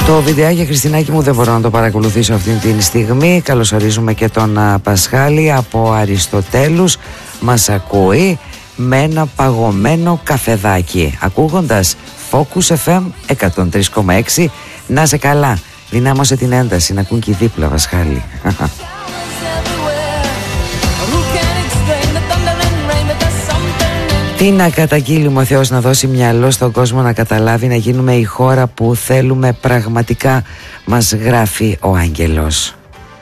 Το βιντεάκι, Χριστινάκη μου, δεν μπορώ να το παρακολουθήσω αυτή τη στιγμή. Καλωσορίζουμε και τον Πασχάλη από Αριστοτέλους. Μας ακούει με ένα παγωμένο καφεδάκι, ακούγοντας Focus FM 103,6. Να σε καλά, δυνάμωσε την ένταση, να ακούν και οι δίπλα, Πασχάλη. Τι να καταγγείλουμε, ο Θεός να δώσει μυαλό στον κόσμο να καταλάβει, να γίνουμε η χώρα που θέλουμε πραγματικά, μας γράφει ο Άγγελος.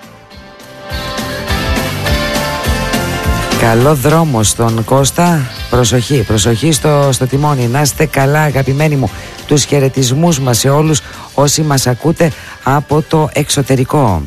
Καλό δρόμο στον Κώστα. Προσοχή, προσοχή στο τιμόνι. Να είστε καλά, αγαπημένοι μου. Τους χαιρετισμούς μας σε όλους όσοι μας ακούτε από το εξωτερικό.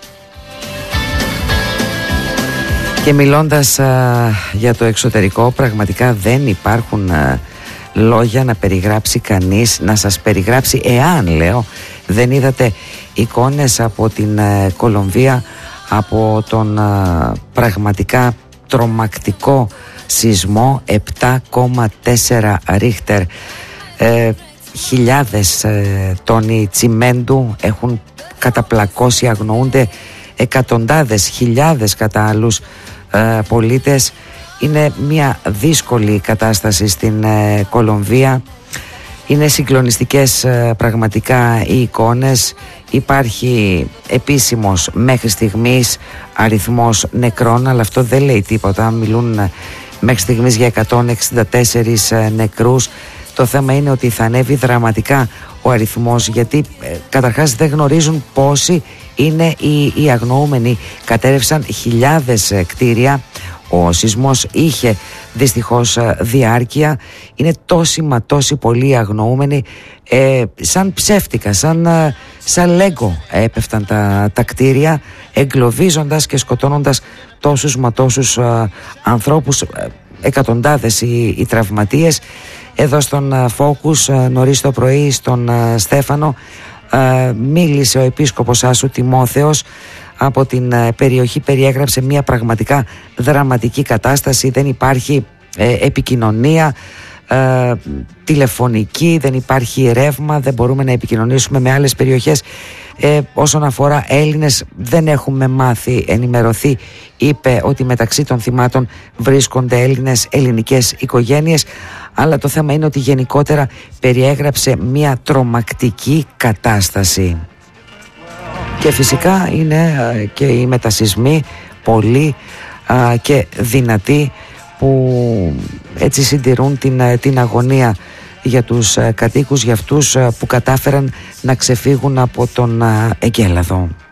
Και μιλώντας για το εξωτερικό, πραγματικά δεν υπάρχουν λόγια να περιγράψει κανείς, να σας περιγράψει, εάν λέω δεν είδατε εικόνες από την Κολομβία, από τον πραγματικά τρομακτικό σεισμό 7,4 Ρίχτερ. Χιλιάδες τόνοι τσιμέντου έχουν καταπλακώσει, αγνοούνται εκατοντάδες, χιλιάδες κατά άλλους πολίτες. Είναι μια δύσκολη κατάσταση στην Κολομβία. Είναι συγκλονιστικές πραγματικά οι εικόνες. Υπάρχει επίσημος μέχρι στιγμής αριθμός νεκρών, αλλά αυτό δεν λέει τίποτα. Μιλούν μέχρι στιγμής για 164 νεκρούς. Το θέμα είναι ότι θα ανέβει δραματικά ο αριθμός, γιατί καταρχάς δεν γνωρίζουν πόσοι είναι οι αγνοούμενοι. Κατέρευσαν χιλιάδες κτίρια. Ο σεισμός είχε δυστυχώς διάρκεια. Είναι τόσοι πολλοί αγνοούμενοι, σαν ψεύτικα, σαν λέγκο έπεφταν τα κτίρια, εγκλωβίζοντας και σκοτώνοντας τόσους ανθρώπους, εκατοντάδες οι τραυματίες. Εδώ στον Focus νωρίς το πρωί, στον Στέφανο, μίλησε ο επίσκοπος Άσου Τιμόθεος από την περιοχή. Περιέγραψε μια πραγματικά δραματική κατάσταση. Δεν υπάρχει επικοινωνία τηλεφωνική, δεν υπάρχει ρεύμα, δεν μπορούμε να επικοινωνήσουμε με άλλες περιοχές. Όσον αφορά Έλληνες, δεν έχουμε μάθει, ενημερωθεί. Είπε ότι μεταξύ των θυμάτων βρίσκονται Έλληνες, ελληνικές οικογένειες, αλλά το θέμα είναι ότι γενικότερα περιέγραψε μια τρομακτική κατάσταση. Και φυσικά είναι και οι μετασεισμοί πολλοί και δυνατοί, που έτσι συντηρούν την αγωνία για τους κατοίκους, για αυτούς που κατάφεραν να ξεφύγουν από τον εγκέλαδο.